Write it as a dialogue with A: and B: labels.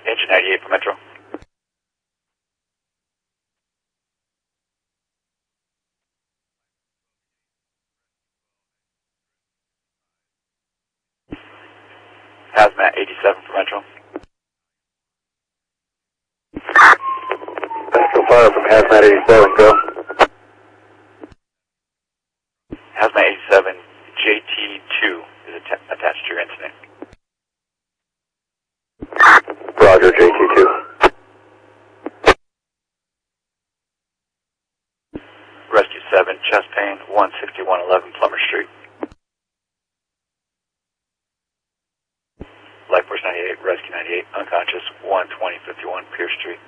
A: Engine 98 for Metro. Hazmat 87 for Metro.
B: Metro Fire from Hazmat 87, go.
A: Hazmat 87, JT2 is attached to your incident.
B: Roger, JT2.
A: Rescue 7, chest pain, 16111 Plummer Street. Life Force 98, Rescue 98, unconscious, 12051 Pierce Street.